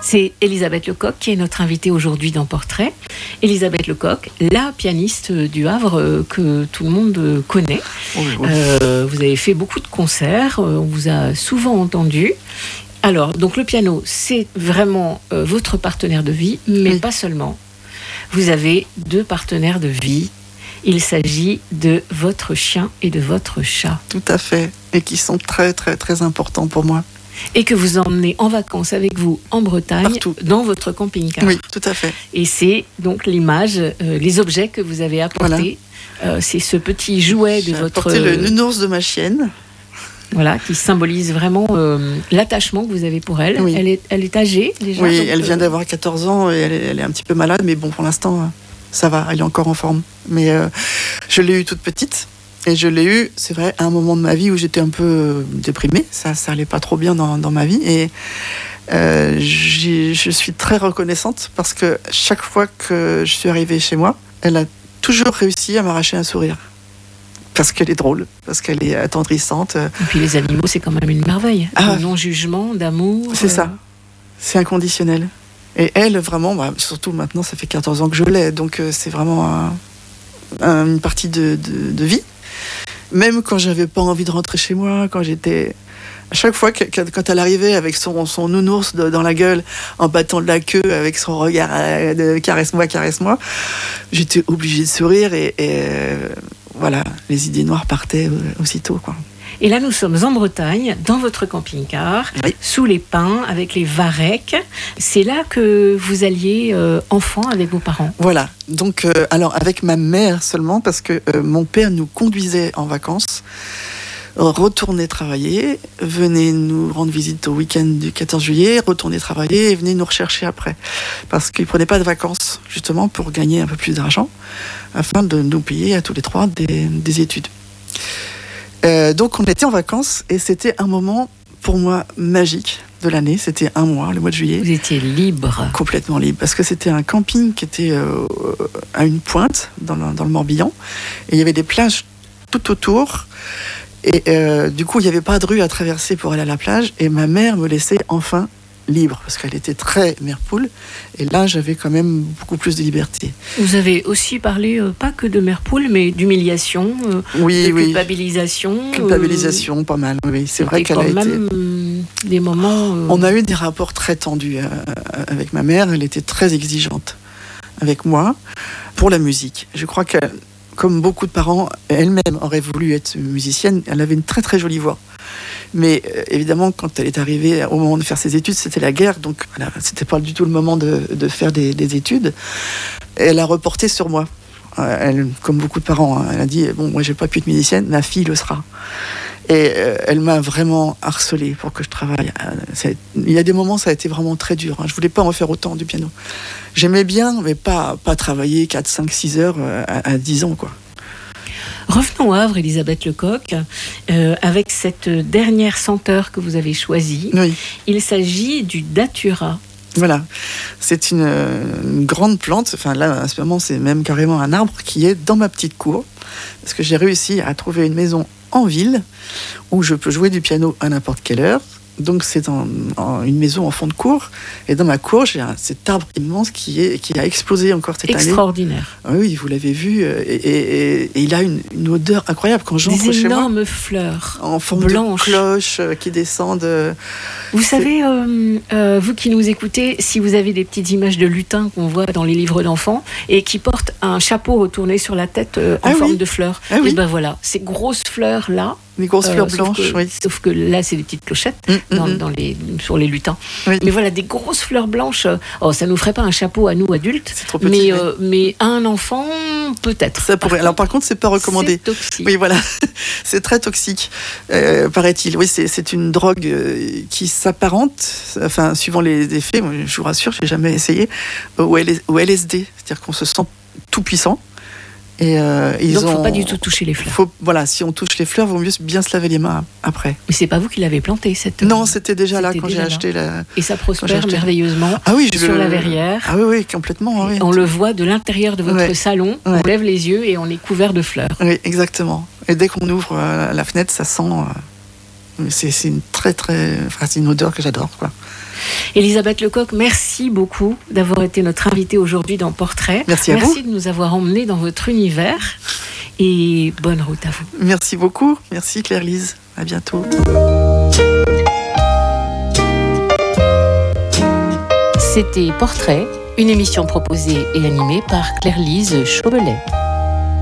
C'est Elisabeth Lecoq qui est notre invitée aujourd'hui dans Portrait. Elisabeth Lecoq, la pianiste du Havre que tout le monde connaît. Oui. Vous avez fait beaucoup de concerts, on vous a souvent entendu. Alors, donc le piano, c'est vraiment votre partenaire de vie, mais pas seulement. Vous avez 2 partenaires de vie. Il s'agit de votre chien et de votre chat. Tout à fait. Et qui sont très, très, très importants pour moi. Et que vous emmenez en vacances avec vous en Bretagne, partout, dans votre camping-car. Oui, tout à fait. Et c'est donc l'image, les objets que vous avez apportés. Voilà. C'est ce petit jouet de votre... J'ai apporté le nounours de ma chienne. Voilà, qui symbolise vraiment l'attachement que vous avez pour elle. Oui. Elle est âgée déjà. Oui, donc, elle vient d'avoir 14 ans et elle est un petit peu malade, mais bon, pour l'instant, ça va, elle est encore en forme. Mais je l'ai eue toute petite. Et je l'ai eu, c'est vrai, à un moment de ma vie où j'étais un peu déprimée. Ça allait pas trop bien dans ma vie. Et je suis très reconnaissante parce que chaque fois que je suis arrivée chez moi, elle a toujours réussi à m'arracher un sourire. Parce qu'elle est drôle, parce qu'elle est attendrissante. Et puis les animaux, c'est quand même une merveille. De non-jugement, d'amour. C'est ça. C'est inconditionnel. Et elle, vraiment, surtout maintenant, ça fait 14 ans que je l'ai. Donc c'est vraiment une partie de vie. Même quand j'avais pas envie de rentrer chez moi, quand j'étais... À chaque fois, quand elle arrivait avec son nounours dans la gueule, en battant de la queue, avec son regard de caresse-moi, caresse-moi, j'étais obligée de sourire et voilà, les idées noires partaient aussitôt, quoi. Et là, nous sommes en Bretagne, dans votre camping-car, sous les pins, avec les varechs. C'est là que vous alliez enfant avec vos parents. Voilà. Donc, alors avec ma mère seulement, parce que mon père nous conduisait en vacances, retournait travailler, venait nous rendre visite au week-end du 14 juillet, retournait travailler et venait nous rechercher après. Parce qu'il ne prenait pas de vacances, justement, pour gagner un peu plus d'argent, afin de nous payer à tous les 3 des études. Donc on était en vacances et c'était un moment pour moi magique de l'année. C'était un mois, le mois de juillet. Vous étiez libre. Complètement libre, parce que c'était un camping qui était à une pointe dans le Morbihan et il y avait des plages tout autour et du coup il n'y avait pas de rue à traverser pour aller à la plage et ma mère me laissait enfin libre, parce qu'elle était très mère poule, et là j'avais quand même beaucoup plus de liberté. Vous avez aussi parlé, pas que de mère poule, mais d'humiliation, de culpabilisation. Culpabilisation, pas mal, oui. C'est vrai qu'elle a même des moments... On a eu des rapports très tendus avec ma mère, elle était très exigeante avec moi, pour la musique. Je crois que, comme beaucoup de parents, elle-même aurait voulu être musicienne, elle avait une très très jolie voix. Mais évidemment, quand elle est arrivée au moment de faire ses études, c'était la guerre, donc c'était pas du tout le moment de faire des études. Elle a reporté sur moi. Elle, comme beaucoup de parents, elle a dit « Bon, moi, j'ai pas pu être musicienne, ma fille le sera. » Et elle m'a vraiment harcelée pour que je travaille. Il y a des moments, ça a été vraiment très dur. Je voulais pas en faire autant du piano. J'aimais bien, mais pas travailler 4, 5, 6 heures à 10 ans, quoi. Revenons au Havre, Elisabeth Lecoq, avec cette dernière senteur que vous avez choisie. Oui. Il s'agit du datura. Voilà, c'est une grande plante, enfin là, à ce moment, c'est même carrément un arbre qui est dans ma petite cour, parce que j'ai réussi à trouver une maison en ville où je peux jouer du piano à n'importe quelle heure. Donc c'est une maison en fond de cour, et dans ma cour j'ai cet arbre immense qui a explosé encore cette année. Extraordinaire. Oui, vous l'avez vu, et il a une odeur incroyable quand j'entre chez moi. Des énormes fleurs en forme blanches. De cloches qui descendent. Vous savez, vous qui nous écoutez, si vous avez des petites images de lutins qu'on voit dans les livres d'enfants et qui portent un chapeau retourné sur la tête en forme de fleurs, et ben voilà, ces grosses fleurs là. Des grosses fleurs blanches, sauf que là, c'est des petites clochettes sur les lutins. Oui. Mais voilà, des grosses fleurs blanches. Ça nous ferait pas un chapeau à nous, adultes. C'est trop petit. Mais à un enfant, peut-être. Ça pourrait. Alors, par contre, c'est pas recommandé. C'est toxique. Oui, voilà. C'est très toxique, paraît-il. Oui, c'est une drogue qui s'apparente, enfin, suivant les effets, moi, je vous rassure, j'ai jamais essayé, au LSD. C'est-à-dire qu'on se sent tout puissant. Et donc, il ne faut pas du tout toucher les fleurs. Voilà, si on touche les fleurs, il vaut mieux bien se laver les mains après. Mais c'est pas vous qui l'avez plantée, cette... Non, c'était déjà là quand j'ai acheté la... Et ça prospère merveilleusement sur la verrière. Ah oui, complètement. Oui. On le voit de l'intérieur de votre salon, on lève les yeux et on est couvert de fleurs. Oui, exactement. Et dès qu'on ouvre la fenêtre, ça sent... c'est une très, très... Enfin, c'est une odeur que j'adore, quoi. Elisabeth Lecoq, merci beaucoup d'avoir été notre invitée aujourd'hui dans Portrait. Merci à vous. Merci de nous avoir emmenés dans votre univers et bonne route à vous. Merci beaucoup. Merci Claire-Lise. À bientôt. C'était Portrait, une émission proposée et animée par Claire-Lise Chaubelet.